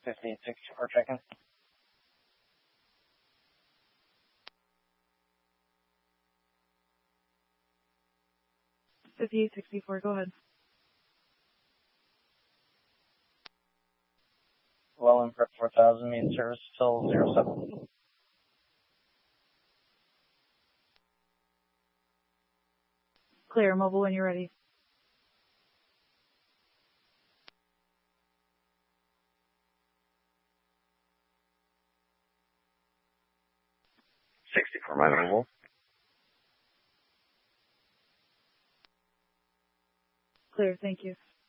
5864 check-in. 5864, go ahead. Well, in prep 4000, main service till 07. Clear, mobile when you're ready. For my mobile. Clear, thank you.